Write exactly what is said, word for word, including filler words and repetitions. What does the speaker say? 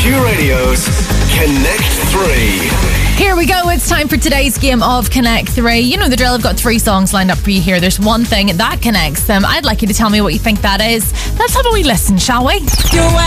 Q Radio's Connect three. Here we go. It's time for today's game of Connect three. You know the drill. I've got three songs lined up for you here. There's one thing that connects them. I'd like you to tell me what you think that is. Let's have a wee listen, shall we? Your